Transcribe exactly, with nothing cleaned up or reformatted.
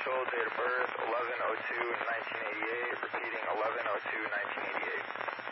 Marshall, date of birth eleven oh two nineteen eighty-eight, repeating eleven oh two nineteen eighty-eight.